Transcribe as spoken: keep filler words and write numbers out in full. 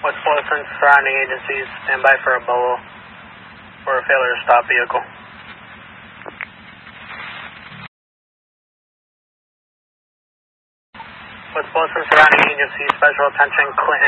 What's Wilson, surrounding agencies, stand by for a bolo for a failure to stop vehicle. What's Wilson, surrounding agencies, special attention, Clinton.